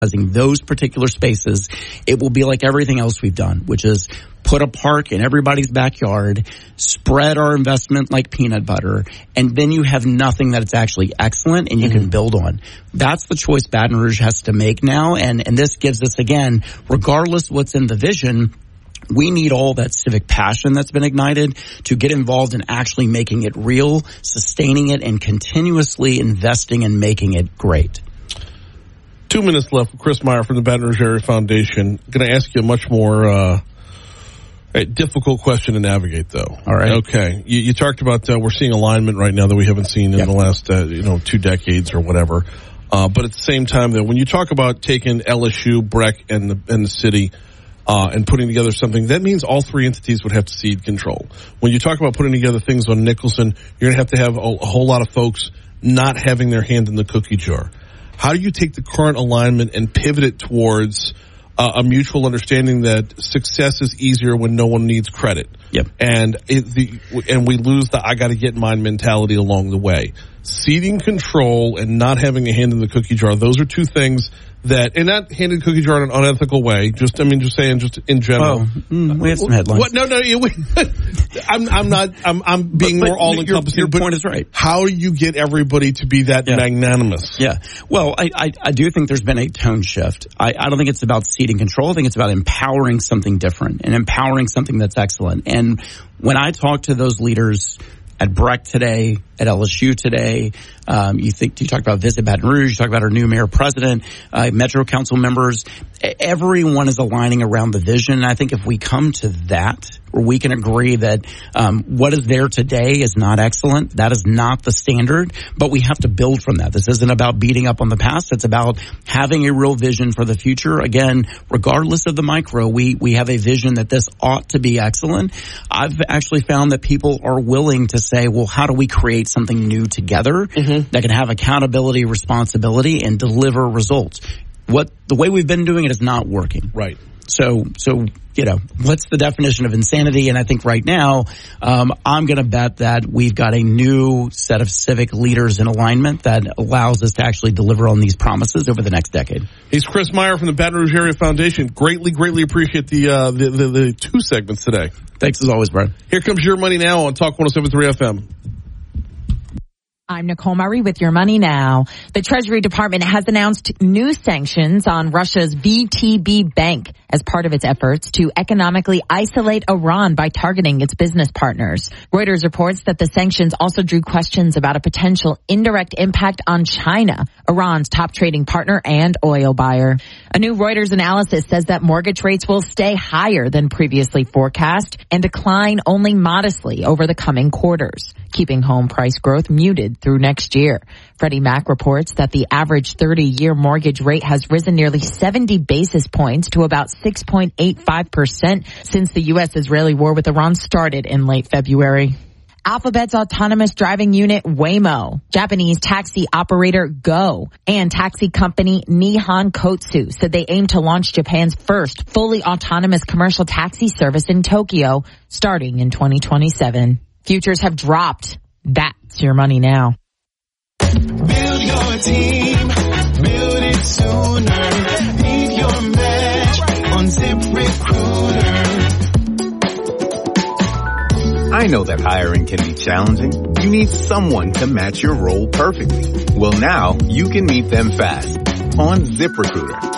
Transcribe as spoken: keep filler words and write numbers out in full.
those particular spaces, it will be like everything else we've done, which is put a park in everybody's backyard, spread our investment like peanut butter, and then you have nothing that it's actually excellent and you mm-hmm. can build on. That's the choice Baton Rouge has to make now, and, and this gives us, again, regardless what's in the vision, we need all that civic passion that's been ignited to get involved in actually making it real, sustaining it, and continuously investing and making it great. Two minutes left. Chris Meyer from the Baton Rouge Area Foundation. Going to ask you a much more uh, a difficult question to navigate, though. All right. Okay. You, you talked about uh, we're seeing alignment right now that we haven't seen in yep. the last uh, you know two decades or whatever. Uh, but at the same time, though, when you talk about taking L S U, Breck, and the and the city uh, and putting together something, that means all three entities would have to cede control. When you talk about putting together things on Nicholson, you're going to have to have a, a whole lot of folks not having their hand in the cookie jar. How do you take the current alignment and pivot it towards uh, a mutual understanding that success is easier when no one needs credit? Yep. And it, the and we lose the I got to get mine mentality along the way. Ceding control and not having a hand in the cookie jar, those are two things that, and not hand in the cookie jar in an unethical way, just, I mean, just saying, just in general. Oh, mm, we have some headlines. What? No, no, you, we, I'm, I'm not, I'm, I'm being but, but more all-encompassing. Your, your point is right. How do you get everybody to be that yeah. magnanimous? Yeah. Well, I, I, I do think there's been a tone shift. I, I don't think it's about ceding control. I think it's about empowering something different and empowering something that's excellent. And when I talk to those leaders at Breck today, at L S U today, um, you think you talk about Visit Baton Rouge, you talk about our new mayor president, uh, Metro Council members. Everyone is aligning around the vision. And I think if we come to that, where we can agree that um, what is there today is not excellent, that is not the standard, but we have to build from that. This isn't about beating up on the past. It's about having a real vision for the future. Again, regardless of the micro, we, we have a vision that this ought to be excellent. I've actually found that people are willing to say, well, how do we create something new together mm-hmm. that can have accountability, responsibility, and deliver results? What the way we've been doing it is not working. Right. So, so you know, what's the definition of insanity? And I think right now, um, I'm going to bet that we've got a new set of civic leaders in alignment that allows us to actually deliver on these promises over the next decade. He's Chris Meyer from the Baton Rouge Area Foundation. Greatly, greatly appreciate the, uh, the, the, the two segments today. Thanks as always, Brian. Here comes Your Money Now on Talk one oh seven point three F M. I'm Nicole Murray with Your Money Now. The Treasury Department has announced new sanctions on Russia's V T B Bank as part of its efforts to economically isolate Iran by targeting its business partners. Reuters reports that the sanctions also drew questions about a potential indirect impact on China, Iran's top trading partner and oil buyer. A new Reuters analysis says that mortgage rates will stay higher than previously forecast and decline only modestly over the coming quarters, keeping home price growth muted through next year. Freddie Mac reports that the average thirty-year mortgage rate has risen nearly seventy basis points to about six point eight five percent since the U S-Israeli war with Iran started in late February. Alphabet's autonomous driving unit Waymo, Japanese taxi operator Go, and taxi company Nihon Kotsu said they aim to launch Japan's first fully autonomous commercial taxi service in Tokyo starting in twenty twenty-seven. Futures have dropped. That's Your Money Now. Build your team, build it sooner. Leave your match on ZipRecruiter. I know that hiring can be challenging. You need someone to match your role perfectly. Well, now you can meet them fast on ZipRecruiter.